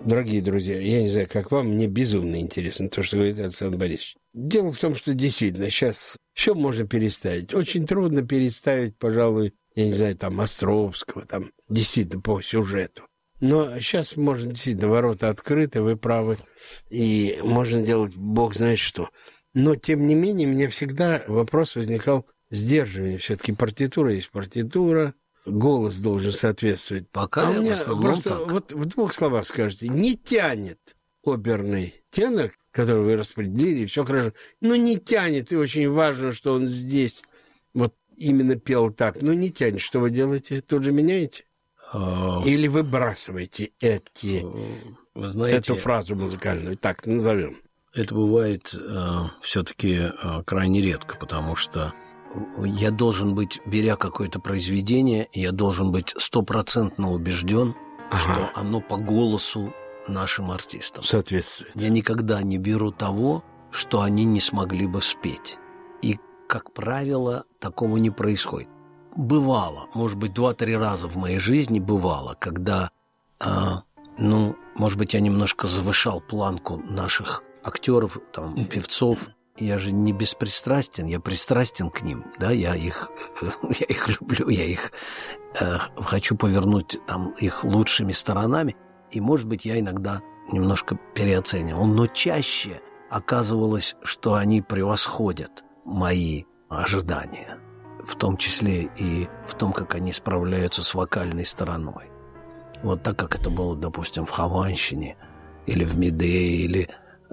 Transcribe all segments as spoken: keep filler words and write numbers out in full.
Дорогие друзья, я не знаю, как вам, мне безумно интересно то, что говорит Александр Борисович. Дело в том, что действительно сейчас все можно переставить. Очень трудно переставить, пожалуй, я не знаю, там, Островского, там, действительно, по сюжету. Но сейчас можно, действительно, ворота открыты, вы правы, и можно делать бог знает что. Но, тем не менее, мне всегда вопрос возникал сдерживания. Все-таки партитура есть партитура, голос должен соответствовать. Пока а я у меня в основном просто так. Вот в двух словах скажете, не тянет оперный тенор, который вы распределили, и все хорошо, но не тянет, и очень важно, что он здесь вот именно пел так, но не тянет. Что вы делаете? Тут же меняете? Или выбрасываете эти, вы знаете, эту фразу музыкальную, так назовем? Это бывает э, все-таки э, крайне редко, потому что я должен быть, беря какое-то произведение, я должен быть стопроцентно убежден, ага. что оно по голосу нашим артистам соответствует. Я никогда не беру того, что они не смогли бы спеть. И, как правило, такого не происходит. Бывало, может быть, два-три раза в моей жизни бывало, когда, э, ну, может быть, я немножко завышал планку наших актеров, там, певцов. Я же не беспристрастен, я пристрастен к ним, да, я их, я их люблю, я их э, хочу повернуть там их лучшими сторонами, и, может быть, я иногда немножко переоценивал, но чаще оказывалось, что они превосходят мои ожидания, в том числе и в том, как они справляются с вокальной стороной. Вот так, как это было, допустим, в «Хованщине» или в «Медее», или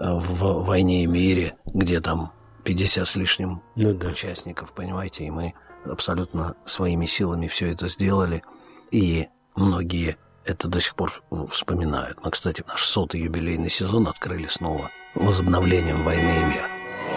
в «Войне и мире», где там пятьдесят с лишним ну, да. участников, понимаете, и мы абсолютно своими силами все это сделали, и многие это до сих пор вспоминают. Мы, кстати, наш сотый юбилейный сезон открыли снова возобновлением «Войны и мира».